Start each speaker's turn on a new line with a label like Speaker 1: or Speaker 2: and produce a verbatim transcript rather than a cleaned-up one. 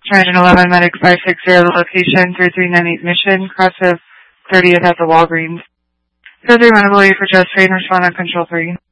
Speaker 1: Trident eleven, Medic five six zero, the location, three three nine eight Mission, cross of thirtieth at the Walgreens. So three, Montevideo for Just Train, respond on Control three.